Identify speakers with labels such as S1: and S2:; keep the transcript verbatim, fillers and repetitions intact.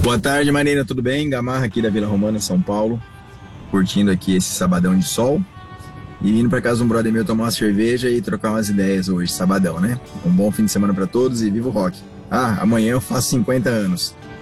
S1: Boa tarde, Marina, tudo bem? Gamarra aqui da Vila Romana, São Paulo, curtindo aqui esse sabadão de sol e vindo pra casa de um brother meu tomar uma cerveja e trocar umas ideias hoje, sabadão, né? Um bom fim de semana pra todos e viva o rock. Ah, amanhã eu faço cinquenta anos.